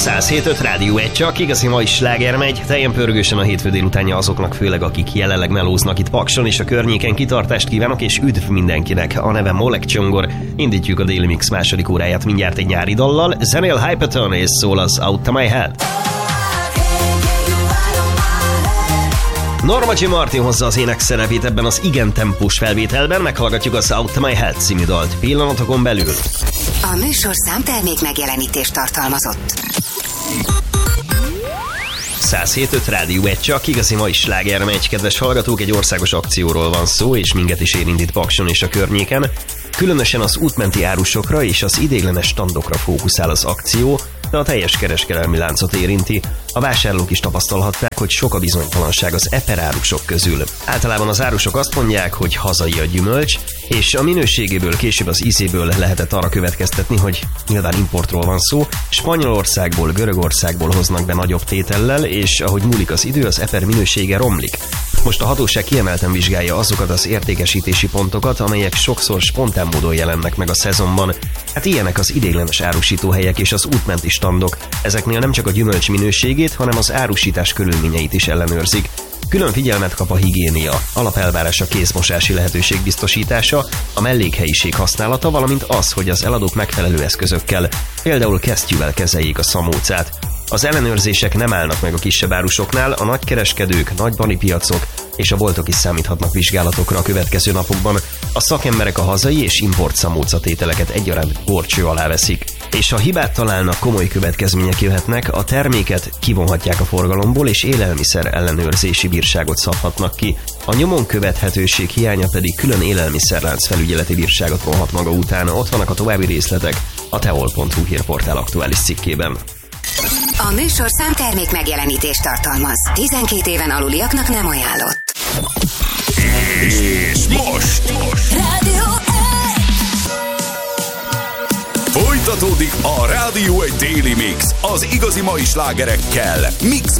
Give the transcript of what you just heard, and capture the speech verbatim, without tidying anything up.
száz hét öt Rádió egy, csak igazi mai sláger megy, teljen pörgősen a hétfő délutánja azoknak, főleg akik jelenleg melóznak itt Pakson és a környéken. Kitartást kívánok és üdv mindenkinek. A nevem Molek Csongor, indítjuk a Daily Mix második óráját mindjárt egy nyári dallal. Zenél Hyperton és szól az Out of My Head. Norma J. Martin hozza az ének szerepét ebben az igen tempós felvételben, meghallgatjuk az Out of My Head című dalt pillanatokon belül. A műsorszám termék megjelenítést tartalmazott. száz hét öt Rádió egy, csak igazi mai sláger megy, kedves hallgatók, egy országos akcióról van szó, és minket is érint itt Pakson és a környéken. Különösen az útmenti árusokra és az ideiglenes standokra fókuszál az akció, de a teljes kereskedelmi láncot érinti. A vásárlók is tapasztalhatták, hogy sok a bizonytalanság az eper árusok közül. Általában az árusok azt mondják, hogy hazai a gyümölcs, és a minőségéből, később az ízéből lehetett arra következtetni, hogy nyilván importról van szó. Spanyolországból, Görögországból hoznak be nagyobb tétellel, és ahogy múlik az idő, az eper minősége romlik. Most a hatóság kiemelten vizsgálja azokat az értékesítési pontokat, amelyek sokszor spontán módon jelennek meg a szezonban. Hát ilyenek az ideiglenes árusítóhelyek és az útmenti standok. Ezeknél nem csak a gyümölcs minőségét, hanem az árusítás körülményeit is ellenőrzik. Külön figyelmet kap a higiénia, alapelvárás a kézmosási lehetőség biztosítása, a mellékhelyiség használata, valamint az, hogy az eladók megfelelő eszközökkel, például kesztyűvel kezeljék a szamócát. Az ellenőrzések nem állnak meg a kisebb árusoknál, a nagykereskedők, nagybani piacok és a boltok is számíthatnak vizsgálatokra a következő napokban. A szakemberek a hazai és import szamócatételeket egyaránt górcső alá veszik. És ha hibát találnak, komoly következmények jöhetnek, a terméket kivonhatják a forgalomból, és élelmiszer ellenőrzési bírságot szabhatnak ki. A nyomon követhetőség hiánya pedig külön élelmiszerlánc felügyeleti bírságot vonhat maga utána. Ott vannak a további részletek a teol pont hu hírportál aktuális cikkében. A műsorszám termék megjelenítést tartalmaz. tizenkét éven aluliaknak nem ajánlott. És most, most. Rádió egy. Folytatódik a Rádió egy Daily Mix az igazi mai slágerekkel. Mix